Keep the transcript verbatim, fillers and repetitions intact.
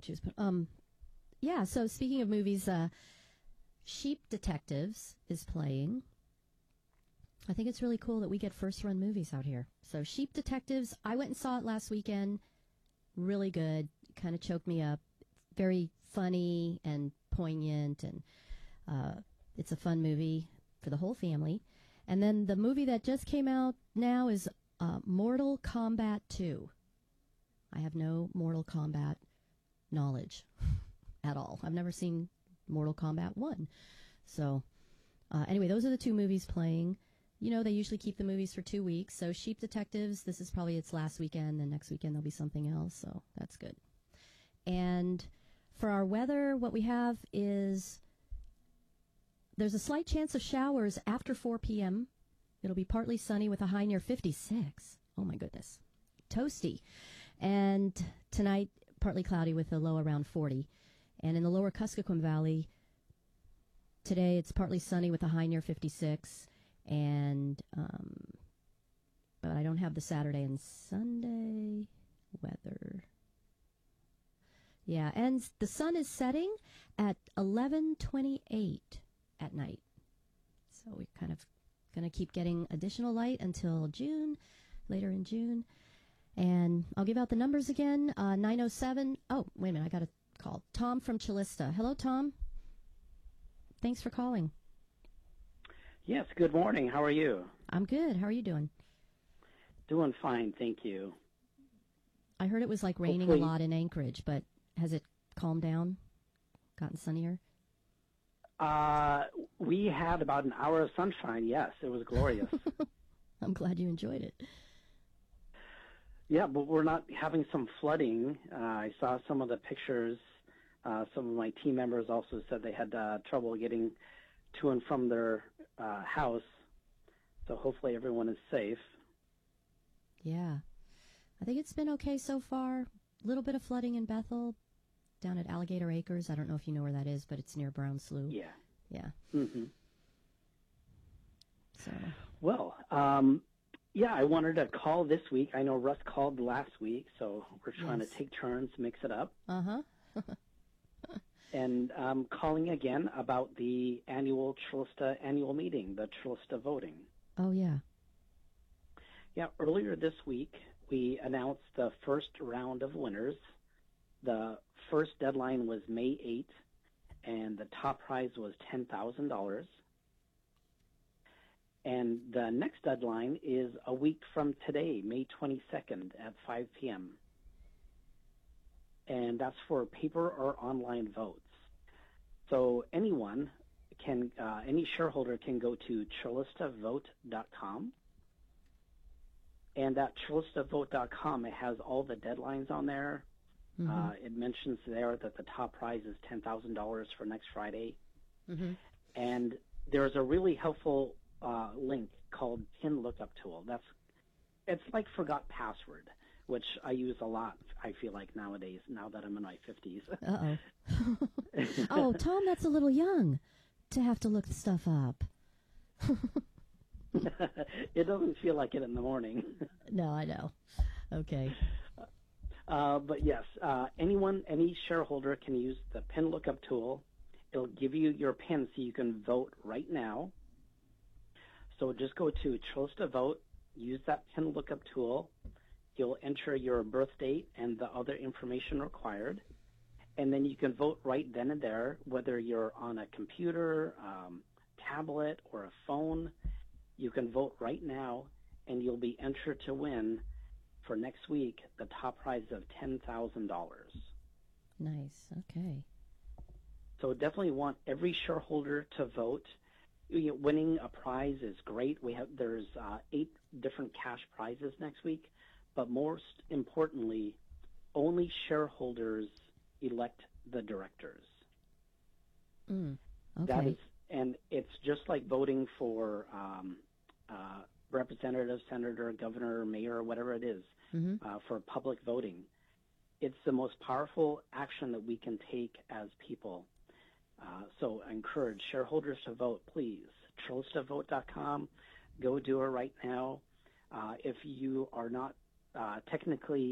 statues. But um, yeah. So speaking of movies, uh, Sheep Detectives is playing. I think it's really cool that we get first-run movies out here. So Sheep Detectives, I went and saw it last weekend. Really good. Kind of choked me up. Very funny and poignant, and uh, it's a fun movie for the whole family. And then the movie that just came out now is uh, Mortal Kombat two. I have no Mortal Kombat knowledge at all. I've never seen Mortal Kombat one. So uh, anyway, those are the two movies playing. You know, they usually keep the movies for two weeks. So Sheep Detectives, this is probably its last weekend, and next weekend there'll be something else. So that's good. And for our weather, what we have is there's a slight chance of showers after four p.m. It'll be partly sunny with a high near fifty-six. Oh, my goodness. Toasty. And tonight, partly cloudy with a low around forty. And in the lower Kuskokwim Valley, today it's partly sunny with a high near fifty-six. And, um, but I don't have the Saturday and Sunday weather. Yeah, and the sun is setting at eleven twenty-eight at night. So we're kind of going to keep getting additional light until June, later in June. And I'll give out the numbers again. Uh, nine oh seven. Oh, wait a minute. I got a call. Tom from Chilista. Hello, Tom. Thanks for calling. Yes, good morning. How are you? I'm good. How are you doing? Doing fine, thank you. I heard it was like raining Hopefully, a lot in Anchorage, but has it calmed down? Gotten sunnier? Uh, we had about an hour of sunshine, yes. It was glorious. I'm glad you enjoyed it. Yeah, but we're not having some flooding. Uh, I saw some of the pictures. Uh, some of my team members also said they had uh, trouble getting to and from their uh, house. So hopefully everyone is safe. Yeah. I think it's been okay so far. A little bit of flooding in Bethel, down at Alligator Acres. I don't know if you know where that is, but it's near Brown Slough. Yeah. Yeah. Mm-hmm. So. Well, um, yeah, I wanted to call this week. I know Russ called last week, so we're trying yes. to take turns, mix it up. Uh-huh. And I'm calling again about the annual Chilista annual meeting, the Chilista voting. Oh, yeah. Yeah, earlier this week, we announced the first round of winners. The first deadline was May eighth, and the top prize was ten thousand dollars. And the next deadline is a week from today, May twenty-second at five p.m. And that's for paper or online votes. So anyone can, uh, any shareholder can go to chilista vote dot com. And at chilista vote dot com, it has all the deadlines on there. Mm-hmm. Uh, it mentions there that the top prize is ten thousand dollars for next Friday. Mm-hmm. And there's a really helpful uh, link called Pin Lookup Tool. That's, it's like Forgot Password, which I use a lot, I feel like, nowadays, now that I'm in my fifties. Uh-oh. Oh, Tom, that's a little young to have to look the stuff up. It doesn't feel like it in the morning. No, I know. Okay. Uh, but yes, uh, anyone, any shareholder can use the Pin Lookup Tool. It'll give you your PIN so you can vote right now. So just go to Chilista Vote, use that Pin Lookup Tool. You'll enter your birth date and the other information required. And then you can vote right then and there, whether you're on a computer, um, tablet, or a phone. You can vote right now, and you'll be entered to win for next week the top prize of ten thousand dollars. Nice. Okay. So definitely want every shareholder to vote. You know, winning a prize is great. We have there's uh, eight different cash prizes next week, but most importantly, only shareholders elect the directors. Mm, okay. That is, and it's just like voting for um, uh, representative, senator, governor, mayor, whatever it is, mm-hmm. uh, for public voting. It's the most powerful action that we can take as people. Uh, so I encourage shareholders to vote, please. chilista vote dot com. Go do it right now. Uh, if you are not uh, technically